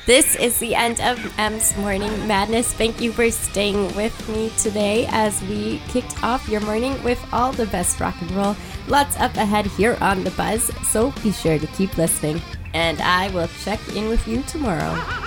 This is the end of M's Morning Madness. Thank you for staying with me today as we kicked off your morning with all the best rock and roll. Lots up ahead here on The Buzz, so be sure to keep listening. And I will check in with you tomorrow.